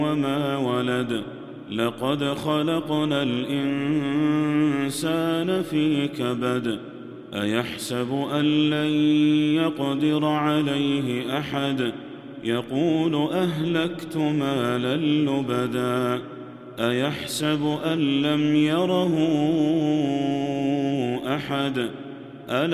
وما ولد لقد خلقنا الإنسان في كبد أيحسب أن لن يقدر عليه أحد يقول أهلكت مالا لبدا أيحسب أن لم يره أحد